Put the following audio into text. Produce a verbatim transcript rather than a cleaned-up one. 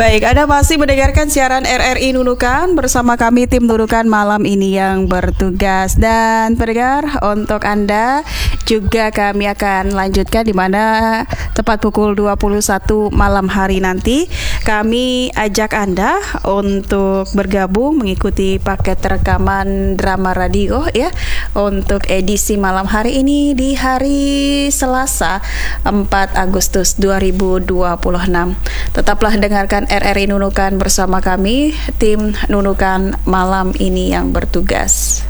Baik, Anda masih mendengarkan siaran R R I Nunukan bersama kami tim Nunukan malam ini yang bertugas. Dan pendengar, untuk Anda juga kami akan lanjutkan di mana tepat pukul dua puluh satu malam hari nanti kami ajak Anda untuk bergabung mengikuti paket rekaman drama radio ya untuk edisi malam hari ini di hari Selasa empat Agustus dua ribu dua puluh enam. Tetaplah dengarkan R R I Nunukan bersama kami tim Nunukan malam ini yang bertugas.